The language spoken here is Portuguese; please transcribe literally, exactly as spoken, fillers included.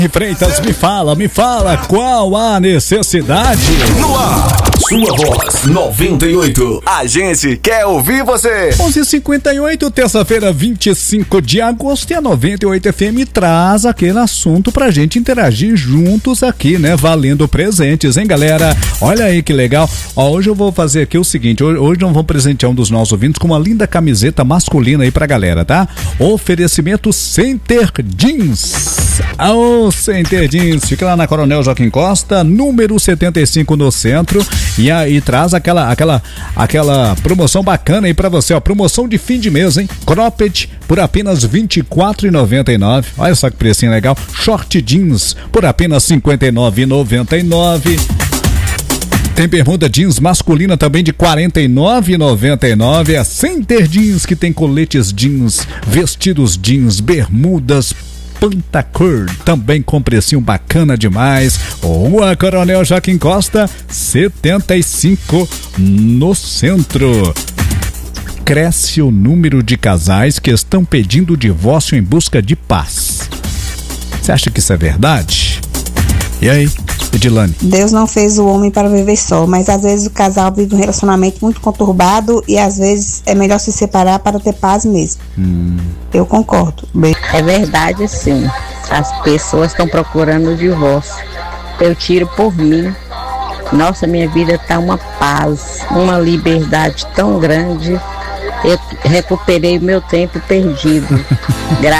Freitas, me fala, me fala, qual a necessidade? No ar, sua voz noventa e oito. A gente quer ouvir você. onze e cinquenta e oito, terça-feira, vinte e cinco de agosto, e a noventa e oito F M traz aquele assunto pra gente interagir juntos aqui, né? Valendo presentes, hein, galera? Olha aí que legal. Ó, hoje eu vou fazer aqui o seguinte, hoje, hoje nós vamos presentear um dos nossos ouvintes com uma linda camiseta masculina aí pra galera, tá? Oferecimento Center Jeans. Ô, Center Jeans, fica lá na Coronel Joaquim Costa, número setenta e cinco no centro, e aí traz aquela, aquela, aquela promoção bacana aí pra você, ó, promoção de fim de mês, hein? Cropped por apenas vinte e quatro reais e noventa e nove centavos, olha só que precinho legal. Short Jeans por apenas cinquenta e nove reais e noventa e nove centavos. Tem bermuda jeans masculina também de quarenta e nove reais e noventa e nove centavos. É Center Jeans que tem coletes jeans, vestidos jeans, bermudas Pantacor, também com precinho bacana demais. Rua Coronel Joaquim Costa, setenta e cinco no centro. Cresce o número de casais que estão pedindo divórcio em busca de paz. Você acha que isso é verdade? E aí, Edilane? Deus não fez o homem para viver só, mas às vezes o casal vive um relacionamento muito conturbado e às vezes é melhor se separar para ter paz mesmo. Hum. Eu concordo. É verdade, sim. As pessoas estão procurando o divórcio. Eu tiro por mim. Nossa, minha vida tá uma paz, uma liberdade tão grande. Eu recuperei meu tempo perdido. Graças